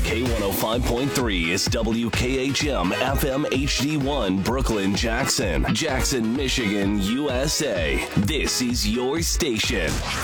K105.3 is WKHM FM HD1 Brooklyn, Jackson, Michigan, USA. This is your station